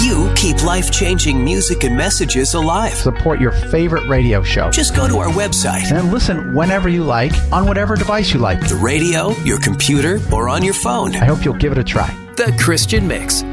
you keep life-changing music and messages alive. Support your favorite radio show. Just go to our website and listen whenever you like on whatever device you like. The radio, your computer, or on your phone. I hope you'll give it a try. The Christian Mix